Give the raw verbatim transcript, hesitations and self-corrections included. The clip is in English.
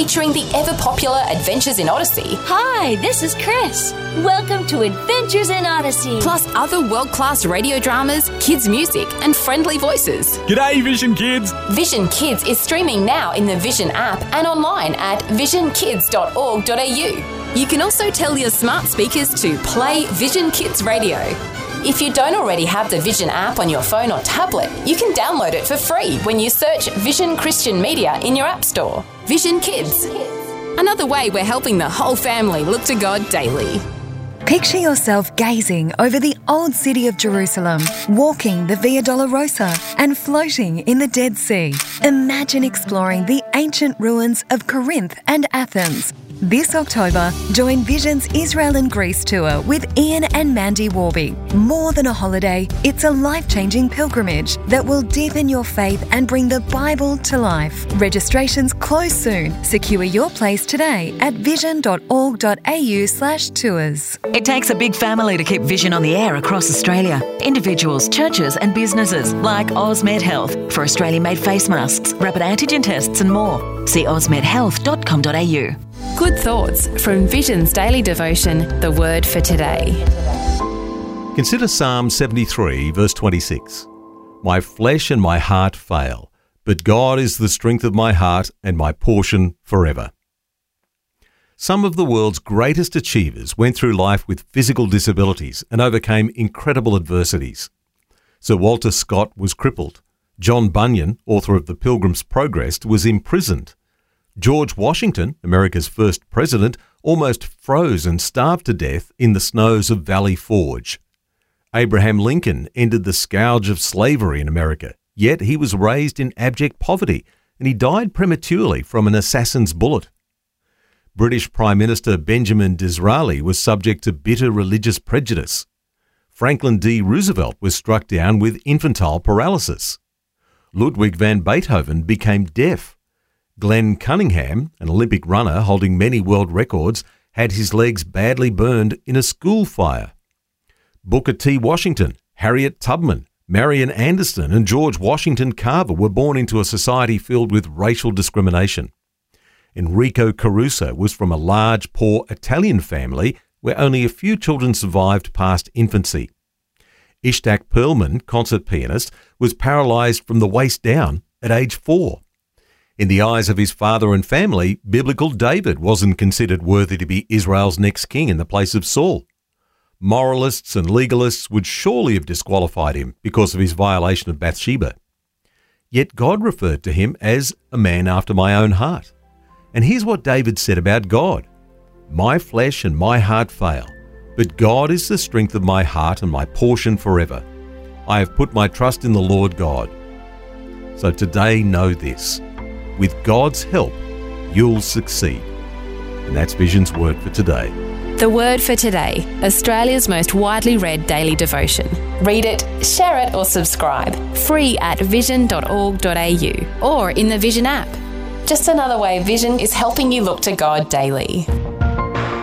featuring the ever-popular Adventures in Odyssey. Hi, this is Chris. Welcome to Adventures in Odyssey. Plus other world-class radio dramas, kids' music and friendly voices. G'day, Vision Kids. Vision Kids is streaming now in the Vision app and online at vision kids dot org dot a u. You can also tell your smart speakers to play Vision Kids Radio. If you don't already have the Vision app on your phone or tablet, you can download it for free when you search Vision Christian Media in your app store. Vision Kids. Another way we're helping the whole family look to God daily. Picture yourself gazing over the old city of Jerusalem, walking the Via Dolorosa and floating in the Dead Sea. Imagine exploring the ancient ruins of Corinth and Athens. This October, join Vision's Israel and Greece tour with Ian and Mandy Warby. More than a holiday, it's a life-changing pilgrimage that will deepen your faith and bring the Bible to life. Registrations close soon. Secure your place today at vision dot org dot a u slash tours. It takes a big family to keep Vision on the air across Australia. Individuals, churches and businesses like Osmed Health for Australian-made face masks, rapid antigen tests and more. See osmed health dot com dot a u. Good thoughts from Vision's daily devotion, The Word for Today. Consider Psalm seventy-three, verse twenty-six. My flesh and my heart fail, but God is the strength of my heart and my portion forever. Some of the world's greatest achievers went through life with physical disabilities and overcame incredible adversities. Sir Walter Scott was crippled. John Bunyan, author of The Pilgrim's Progress, was imprisoned. George Washington, America's first president, almost froze and starved to death in the snows of Valley Forge. Abraham Lincoln ended the scourge of slavery in America, yet he was raised in abject poverty and he died prematurely from an assassin's bullet. British Prime Minister Benjamin Disraeli was subject to bitter religious prejudice. Franklin D. Roosevelt was struck down with infantile paralysis. Ludwig van Beethoven became deaf. Glenn Cunningham, an Olympic runner holding many world records, had his legs badly burned in a school fire. Booker T. Washington, Harriet Tubman, Marian Anderson and George Washington Carver were born into a society filled with racial discrimination. Enrico Caruso was from a large, poor Italian family where only a few children survived past infancy. Ishtak Perlman, concert pianist, was paralysed from the waist down at age four. In the eyes of his father and family, biblical David wasn't considered worthy to be Israel's next king in the place of Saul. Moralists and legalists would surely have disqualified him because of his violation of Bathsheba. Yet God referred to him as a man after my own heart. And here's what David said about God. My flesh and my heart fail, but God is the strength of my heart and my portion forever. I have put my trust in the Lord God. So today know this. With God's help, you'll succeed. And that's Vision's Word for Today. The Word for Today, Australia's most widely read daily devotion. Read it, share it or subscribe. Free at vision dot org dot a u or in the Vision app. Just another way Vision is helping you look to God daily.